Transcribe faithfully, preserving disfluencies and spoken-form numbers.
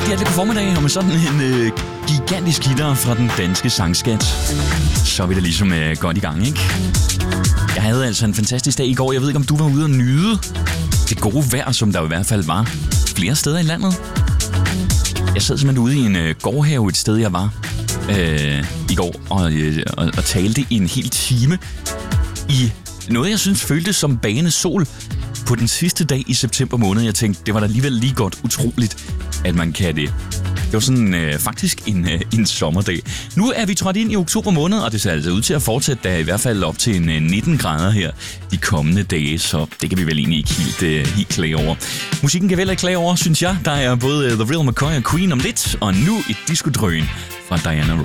rigtig hjertelig god formiddag, og med sådan en øh, gigantisk hitter fra den danske sangskat, så er vi da ligesom øh, godt i gang, ikke? Jeg havde altså en fantastisk dag i går. Jeg ved ikke, om du var ude og nyde det gode vejr, som der i hvert fald var flere steder i landet. Jeg sad simpelthen ude i en øh, gårdhave et sted, jeg var øh, i går, og, øh, og, og talte i en hel time i noget, jeg synes føltes som bagende sol på den sidste dag i september måned. Jeg tænkte, det var da alligevel lige godt utroligt, at man kan det. Det var sådan øh, faktisk en, øh, en sommerdag. Nu er vi trådt ind i oktober måned, og det ser altså ud til at fortsætte der i hvert fald op til en øh, nitten grader her de kommende dage, så det kan vi vel egentlig ikke helt, øh, helt klage over. Musikken kan vel ikke klage over, synes jeg. Der er både øh, The Real McCoy og Queen om lidt, og nu et disco-drøn fra Diana Ross.